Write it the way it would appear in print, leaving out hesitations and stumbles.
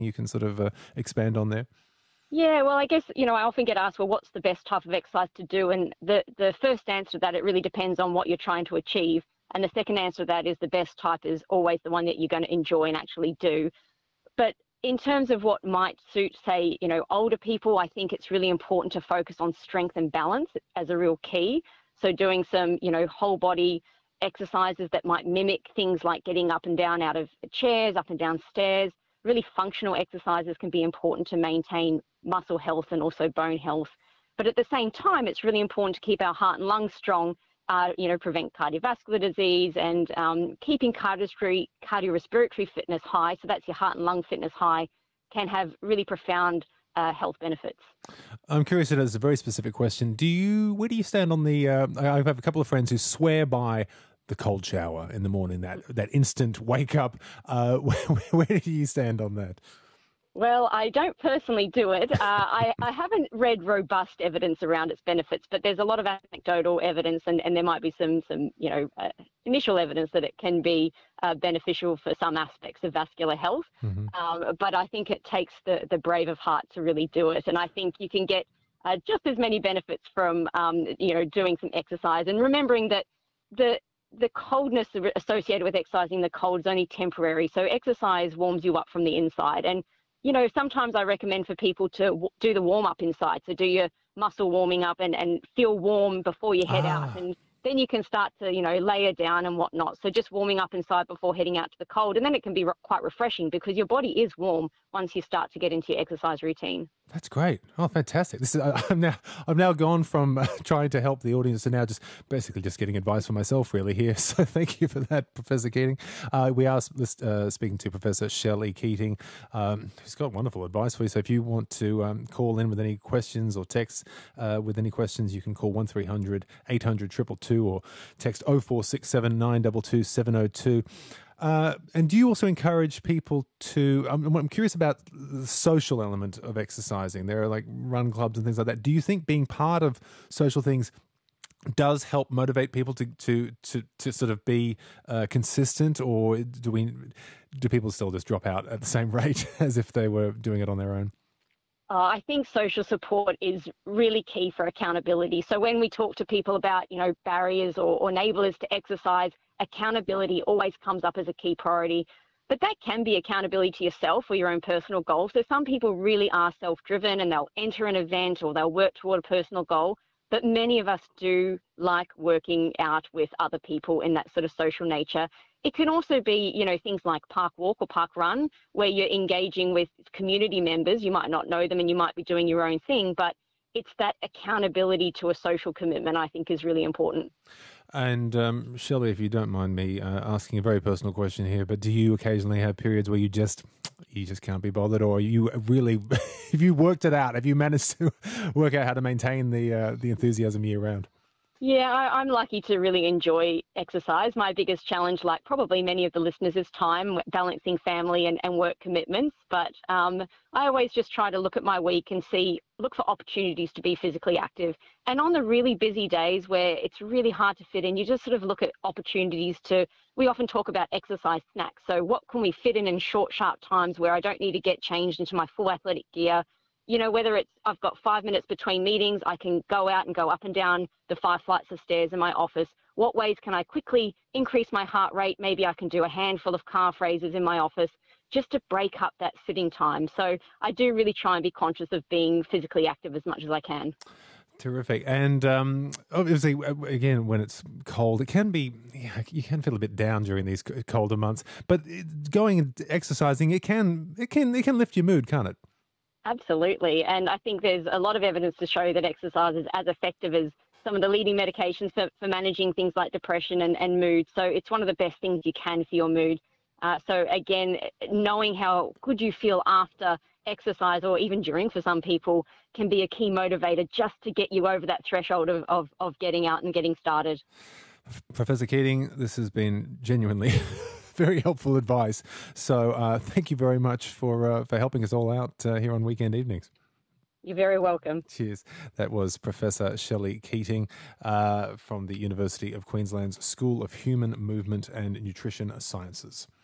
you can sort of expand on there? Yeah, well, I guess, I often get asked, well, what's the best type of exercise to do? And the first answer to that, it really depends on what you're trying to achieve. And the second answer to that is the best type is always the one that you're going to enjoy and actually do. But in terms of what might suit, say, older people, I think it's really important to focus on strength and balance as a real key. So doing some, whole body exercises that might mimic things like getting up and down out of chairs, up and down stairs. Really functional exercises can be important to maintain muscle health and also bone health. But at the same time, it's really important to keep our heart and lungs strong, prevent cardiovascular disease and keeping cardiorespiratory fitness high. So that's your heart and lung fitness high, can have really profound health benefits. I'm curious, it's a very specific question. Where do you stand on the, I have a couple of friends who swear by the cold shower in the morning, that instant wake up. Where do you stand on that? Well, I don't personally do it. I haven't read robust evidence around its benefits, but there's a lot of anecdotal evidence, and there might be some initial evidence that it can be beneficial for some aspects of vascular health. But I think it takes the brave of heart to really do it, and I think you can get just as many benefits from doing some exercise and remembering that the coldness associated with exercising, the cold is only temporary. So exercise warms you up from the inside. And sometimes I recommend for people to do the warm up inside. So do your muscle warming up and feel warm before you head out. And then you can start to, layer down and whatnot. So just warming up inside before heading out to the cold. And then it can be quite refreshing because your body is warm once you start to get into your exercise routine. That's great. Oh, fantastic. I've now gone from trying to help the audience to now just getting advice for myself really here. So thank you for that, Professor Keating. We are speaking to Professor Shelley Keating, who's got wonderful advice for you. So if you want to call in with any questions or text with any questions, you can call 1300 800 222 or text 0467 922 702. And do you also encourage people to, I'm curious about the social element of exercising. There are like run clubs and things like that. Do you think being part of social things does help motivate people to sort of be consistent, or do people still just drop out at the same rate as if they were doing it on their own? I think social support is really key for accountability. So when we talk to people about, barriers or enablers to exercise, accountability always comes up as a key priority. But that can be accountability to yourself or your own personal goals. So some people really are self-driven and they'll enter an event or they'll work toward a personal goal. But many of us do like working out with other people in that sort of social nature. It can also be, things like park walk or park run, where you're engaging with community members. You might not know them and you might be doing your own thing, but it's that accountability to a social commitment I think is really important. And Shelley, if you don't mind me asking a very personal question here, but do you occasionally have periods where you just can't be bothered, or you really, have you worked it out? Have you managed to work out how to maintain the enthusiasm year round? Yeah, I'm lucky to really enjoy exercise. My biggest challenge, like probably many of the listeners, is time, balancing family and work commitments. But I always just try to look at my week and look for opportunities to be physically active. And on the really busy days where it's really hard to fit in, you just sort of look at opportunities we often talk about exercise snacks. So what can we fit in short, sharp times where I don't need to get changed into my full athletic gear? Whether it's I've got 5 minutes between meetings, I can go out and go up and down the 5 flights of stairs in my office. What ways can I quickly increase my heart rate? Maybe I can do a handful of calf raises in my office just to break up that sitting time. So I do really try and be conscious of being physically active as much as I can. Terrific. And obviously, again, when it's cold, it can be, you can feel a bit down during these colder months. But going and exercising, it can lift your mood, can't it? Absolutely. And I think there's a lot of evidence to show that exercise is as effective as some of the leading medications for managing things like depression and mood. So it's one of the best things you can for your mood. So again, knowing how good you feel after exercise or even during for some people can be a key motivator just to get you over that threshold of getting out and getting started. Professor Keating, this has been genuinely very helpful advice. So thank you very much for helping us all out here on Weekend Evenings. You're very welcome. Cheers. That was Professor Shelley Keating from the University of Queensland's School of Human Movement and Nutrition Sciences.